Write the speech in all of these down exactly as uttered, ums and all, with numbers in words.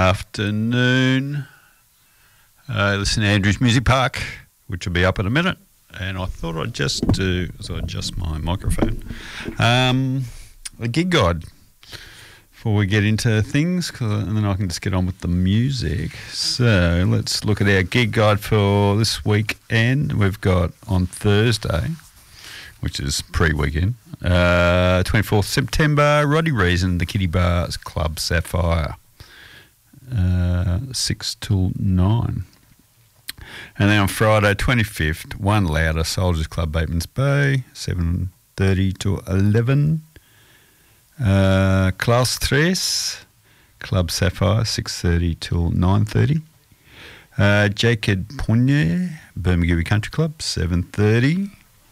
afternoon. Uh, listen to Andrew's Music Park, which will be up in a minute. And I thought I'd just do, so I adjust my microphone, um, a gig guide before we get into things, cause, and then I can just get on with the music. So let's look at our gig guide for this weekend. We've got on Thursday, which is pre-weekend, uh, twenty-fourth September, Roddy Reason, the Kitty Bars Club Sapphire, uh, six till nine. And then on Friday, twenty-fifth, One Louder, Soldiers Club, Batemans Bay, seven thirty to eleven. Uh, Klaus Tres, Club Sapphire, six thirty till nine thirty. Uh, Jacob Ponier, Bermagui Country Club, seven thirty.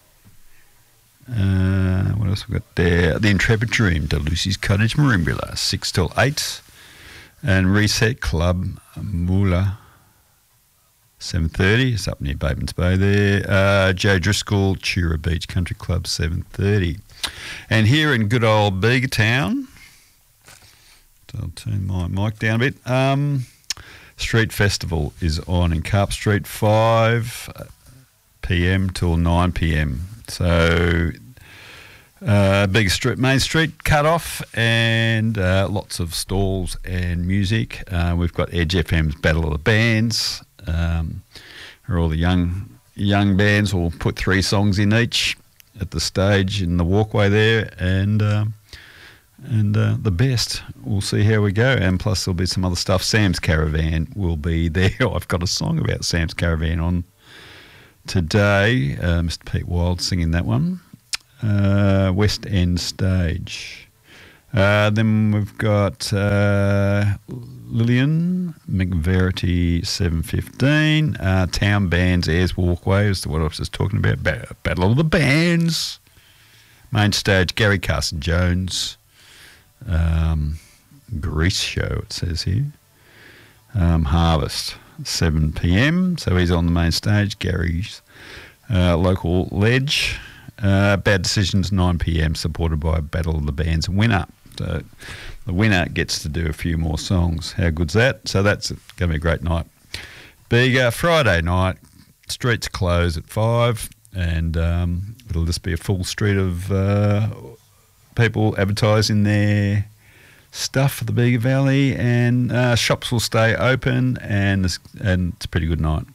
Uh, what else we got there? The Intrepid Dream, to Lucy's Cottage, Marimbula, six till eight. And Reset Club, Moola, seven thirty. It's up near Batemans Bay there. Uh, Joe Driscoll, Chura Beach Country Club, seven thirty. And here in good old Bega Town, so I'll turn my mic down a bit, um, Street Festival is on in Carp Street, five p.m. till nine p.m. So uh, big street, main street cut off, and uh, lots of stalls and music. Uh, we've got Edge F M's Battle of the Bands, um, where all the young young bands will put three songs in each at the stage in the walkway there, and uh, and uh, the best. We'll see how we go, and plus there'll be some other stuff. Sam's Caravan will be there. I've got a song about Sam's Caravan on today. Uh, Mister Pete Wild singing that one. Uh, West End Stage. Uh, then we've got uh, Lillian McVerity, seven fifteen. Uh, Town Bands, Ayers Walkway is what I was just talking about. Ba- Battle of the Bands. Main stage, Gary Carson Jones. Um, Grease Show, it says here. Um, Harvest, seven p.m. So he's on the main stage. Gary's uh, local ledge. Uh, Bad Decisions, nine p.m. supported by Battle of the Bands winner. So the winner gets to do a few more songs. How good's that? So that's going to be a great night. Bega, Friday night, streets close at five, and um, it'll just be a full street of uh, people advertising their stuff for the Bega Valley, and uh, shops will stay open, and it's, and it's a pretty good night.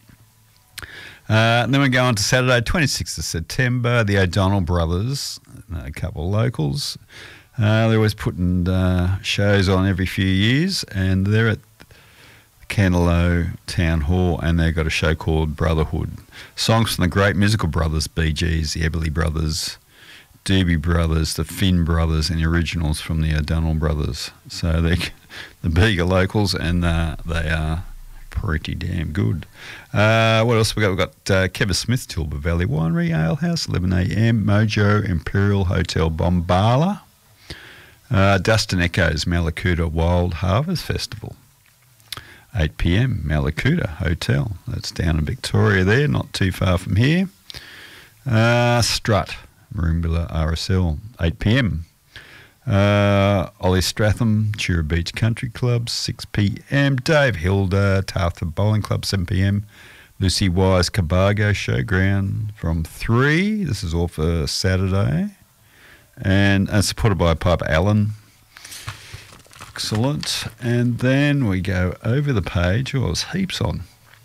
Uh, and then we go on to Saturday, twenty-sixth of September, the O'Donnell Brothers, a couple of locals. Uh, they're always putting uh, shows on every few years, and they're at Candelo Town Hall, and they've got a show called Brotherhood. Songs from the great musical brothers, Bee Gees, the Everly Brothers, Doobie Brothers, the Finn Brothers, and the originals from the O'Donnell Brothers. So they're the bigger locals, and uh, they are pretty damn good. Uh, what else we got? We've got uh, Kevin Smith, Tilba Valley Winery, Ale House, eleven a.m. Mojo Imperial Hotel Bombala. Uh, Dustin Echoes, Malakuta Wild Harvest Festival, eight p.m. Malakuta Hotel. That's down in Victoria there, not too far from here. Uh, Strut, Marimbula R S L, eight p.m. Uh, Ollie Stratham, Chura Beach Country Club, six p.m. Dave Hilda, Tartham Bowling Club, seven p.m. Lucy Wise, Cabargo Showground from three. This is all for Saturday. And, and supported by Piper Allen. Excellent. And then we go over the page. Oh, there's heaps on.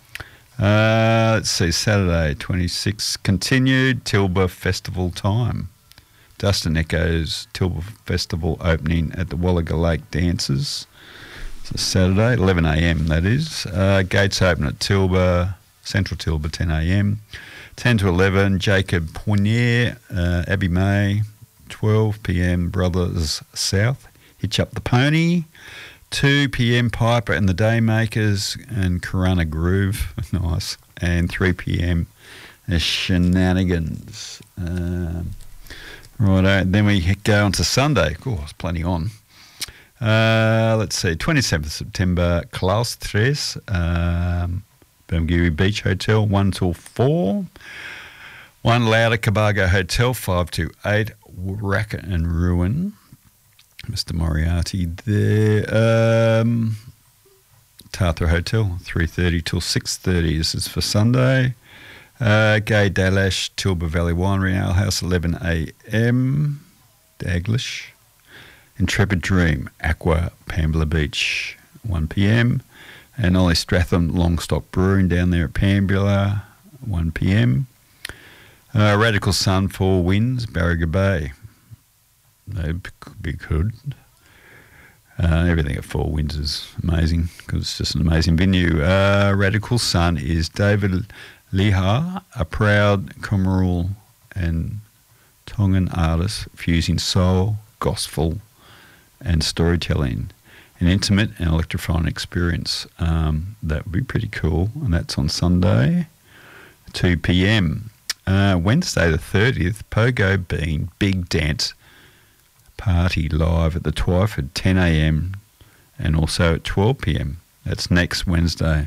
Uh, let's see, Saturday, twenty-sixth, continued Tilba Festival time. Dustin Echoes Tilba Festival opening at the Wallaga Lake Dancers. So Saturday, eleven a.m. that is. Uh, gates open at Tilba, Central Tilba, ten a.m. ten to eleven, Jacob Poignier, uh, Abbey May, twelve p.m. Brothers South, Hitch Up the Pony. two p.m. Piper and the Daymakers and Corunna Groove, nice. And three p.m. Shenanigans. Um, Righto, then we go on to Sunday. Oh, there's plenty on. Uh, let's see, twenty-seventh of September, Klaus Tres, um, Bermagui Beach Hotel, one till four. One Louder Cabargo Hotel, five to eight. Rack and Ruin, Mister Moriarty there. Um, Tathra Hotel, three thirty till six thirty. This is for Sunday. Uh, Gay Dalash, Tilba Valley Winery Ale House, eleven a m. Daglish. Intrepid Dream, Aqua, Pambula Beach, one p m. And Ollie Stratham, Longstock Brewing down there at Pambula, one p m. Uh, Radical Sun, Four Winds, Barriga Bay. They'd be good. Uh, everything at Four Winds is amazing because it's just an amazing venue. Uh, Radical Sun is David Lihar, a proud Comoral and Tongan artist fusing soul, gospel and storytelling. An intimate and electrifying experience. Um, that would be pretty cool. And that's on Sunday, two p m. Uh, Wednesday the thirtieth, Pogo Bean Big Dance Party live at the Twyford, ten a m and also at twelve p m. That's next Wednesday.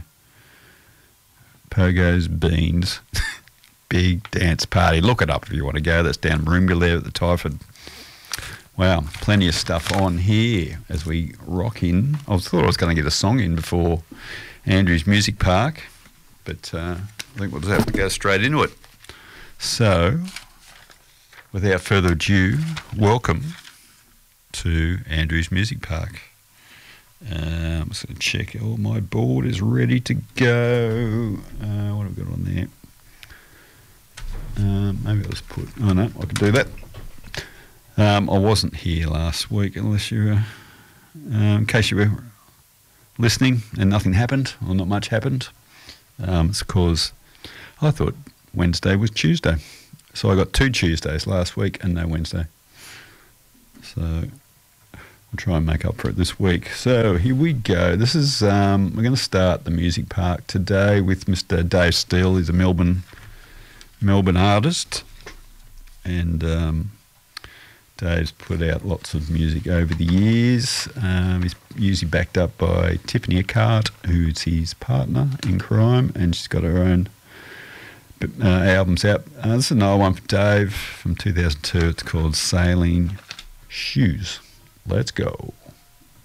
Pogo's Beans Big Dance Party. Look it up if you want to go. That's down Merimbula there at the Twyford. Wow, plenty of stuff on here as we rock in. I thought I was going to get a song in before Andrew's Music Park, but uh, I think we'll just have to go straight into it. So, without further ado, welcome to Andrew's Music Park. Um, I'm just going to check. Oh, my board is ready to go. Uh, what have I got on there? Um, maybe I'll just put... Oh, no, I can do that. Um, I wasn't here last week, unless you were... Um, in case you were listening and nothing happened, or not much happened. Um, it's because I thought Wednesday was Tuesday. So I got two Tuesdays last week and no Wednesday. So I'll try and make up for it this week. So here we go. This is, um, we're going to start the music park today with Mister Dave Steele. He's a Melbourne, Melbourne artist. And um, Dave's put out lots of music over the years. Um, he's usually backed up by Tiffany Akart, who's his partner in crime, and she's got her own uh, albums out. Uh, this is another one from Dave from two thousand two. It's called Sailing Shoes. Let's go.